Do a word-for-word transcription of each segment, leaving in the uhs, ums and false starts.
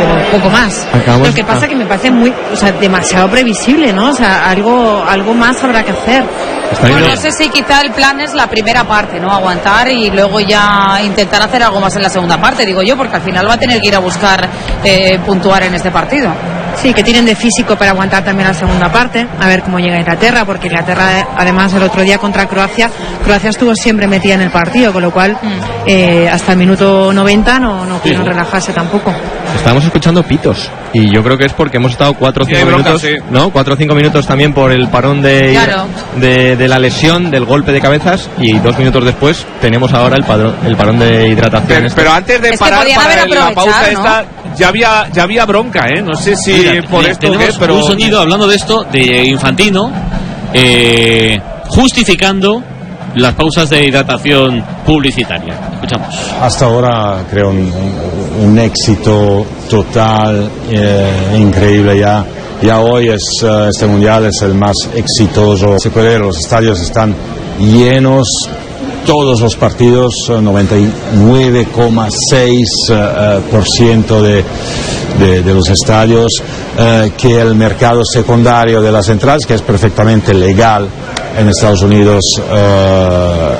poco más. Acabamos, Lo que pasa ah. que me parece muy, o sea, demasiado previsible, ¿no? O sea, algo, algo más habrá que hacer. Bueno, no sé si quizá el plan es la primera parte, ¿no? Aguantar y luego ya intentar hacer algo más en la segunda parte, digo yo, porque al final va a tener que ir a buscar eh, puntuar en este partido. Sí, que tienen de físico para aguantar también la segunda parte, a ver cómo llega Inglaterra, porque Inglaterra, además, el otro día contra Croacia, Croacia estuvo siempre metida en el partido, con lo cual mm. eh, hasta el minuto noventa no, no pudieron sí. relajarse tampoco. Estamos escuchando pitos y yo creo que es porque hemos estado cuatro o cinco minutos, sí. ¿no? Cuatro o cinco minutos también por el parón de, claro. de, de la lesión, del golpe de cabezas, y dos minutos después tenemos ahora el, padrón, el parón de hidratación. Pero, este. pero antes de es parar para la pausa ¿no? esta, ya había, ya había bronca, ¿eh? No sé si Mira, por esto tenemos qué, pero... un sonido hablando de esto de Infantino, eh, justificando las pausas de hidratación publicitaria. Escuchamos. Hasta ahora creo un, un éxito total, eh, increíble ya. Ya hoy es, uh, este mundial es el más exitoso. Se puede ver, los estadios están llenos, todos los partidos, noventa y nueve coma seis por ciento de, de, de los estadios, uh, que el mercado secundario de las entradas, que es perfectamente legal en Estados Unidos, uh,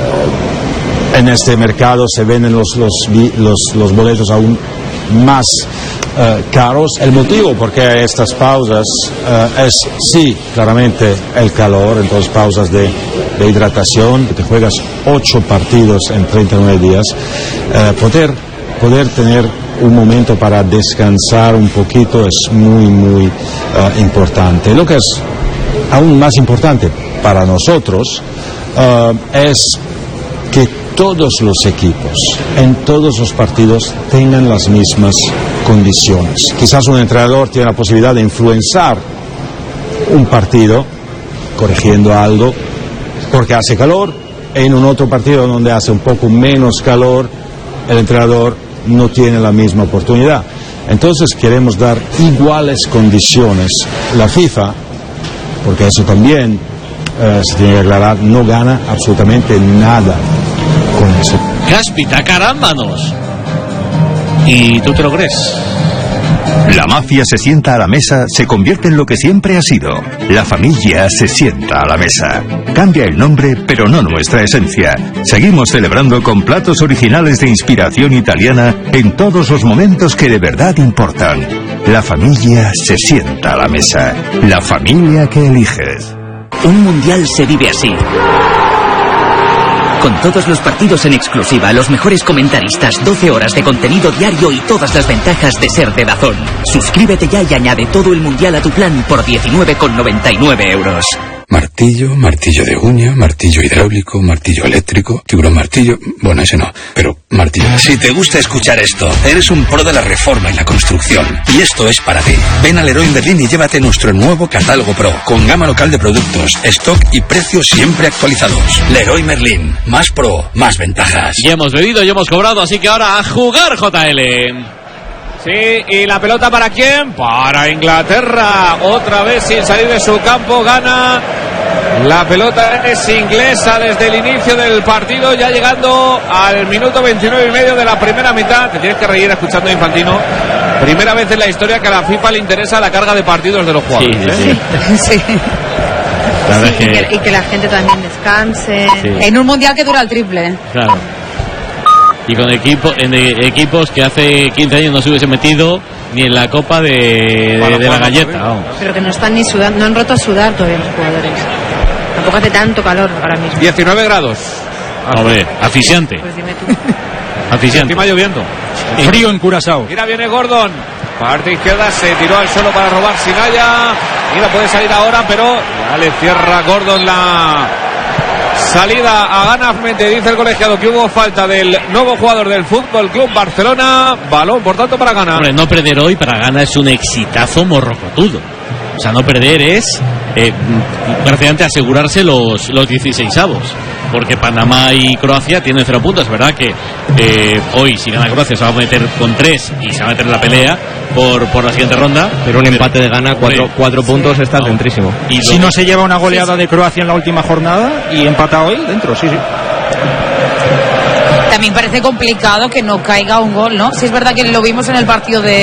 en este mercado se venden los, los, los, los boletos aún más uh, caros. El motivo por qué estas pausas uh, es, sí, claramente el calor, entonces pausas de, de hidratación, que te juegas ocho partidos en treinta y nueve días, uh, poder, poder tener un momento para descansar un poquito es muy, muy uh, importante. Lo que es aún más importante para nosotros uh, es que todos los equipos, en todos los partidos, tengan las mismas condiciones. Quizás un entrenador tiene la posibilidad de influenciar un partido, corrigiendo algo, porque hace calor, en un otro partido donde hace un poco menos calor, el entrenador no tiene la misma oportunidad. Entonces queremos dar iguales condiciones. La FIFA, porque eso también eh, se tiene que aclarar, no gana absolutamente nada con eso. Cáspita, carámbanos. ¿Y tú te lo crees? La mafia se sienta a la mesa, se convierte en lo que siempre ha sido. La familia se sienta a la mesa. Cambia el nombre, pero no nuestra esencia. Seguimos celebrando con platos originales de inspiración italiana en todos los momentos que de verdad importan. La familia se sienta a la mesa. La familia que eliges. Un mundial se vive así. Con todos los partidos en exclusiva, los mejores comentaristas, doce horas de contenido diario y todas las ventajas de ser de DAZN. Suscríbete ya y añade todo el mundial a tu plan por diecinueve con noventa y nueve euros. Martillo, martillo de uña, martillo hidráulico, martillo eléctrico, tiburón martillo... Bueno, ese no, pero martillo... Si te gusta escuchar esto, eres un pro de la reforma y la construcción. Y esto es para ti. Ven al Leroy Merlin y llévate nuestro nuevo catálogo Pro, con gama local de productos, stock y precios siempre actualizados. Leroy Merlin, más pro, más ventajas. Ya hemos bebido, ya hemos cobrado, así que ahora a jugar, J L. Sí, y la pelota ¿para quién? Para Inglaterra. Otra vez sin salir de su campo, gana. La pelota es inglesa desde el inicio del partido, ya llegando al minuto veintinueve y medio de la primera mitad. Te tienes que reír escuchando a Infantino. Primera vez en la historia que a la FIFA le interesa la carga de partidos de los jugadores. Sí, sí, ¿eh? sí. sí. Sí, y, que, y que la gente también descanse. Sí. En un mundial que dura el triple. Claro. Y con equipo, en equipos que hace quince años no se hubiesen metido ni en la copa de, de, bueno, de la bueno, galleta. bueno. Pero que no están ni sudando, no han roto a sudar todavía los jugadores. Tampoco hace tanto calor ahora mismo. diecinueve grados. Hombre, asfixiante. Pues dime tú. Asfixiante. Encima lloviendo. Frío en Curazao. Mira, viene Gordon. Parte izquierda, se tiró al suelo para robar Sinaya. Mira, puede salir ahora, pero ya le cierra Gordon la salida a Ganas. Mente, dice el colegiado que hubo falta del nuevo jugador del Fútbol Club Barcelona. Balón, por tanto, para Ghana. Hombre, no perder hoy para Ghana es un exitazo morrocotudo. O sea, no perder es eh, prácticamente asegurarse los, los dieciseisavos. Porque Panamá y Croacia tienen cero puntos. Es verdad que eh, hoy, si gana Croacia, se va a meter con tres y se va a meter en la pelea por, por la siguiente ronda. Pero un empate de Ghana, cuatro, cuatro puntos, está no. dentrísimo. Y si no se lleva una goleada sí, sí. de Croacia en la última jornada y empata hoy, dentro, sí, sí. También parece complicado que no caiga un gol, ¿no? Sí, es verdad que lo vimos en el partido de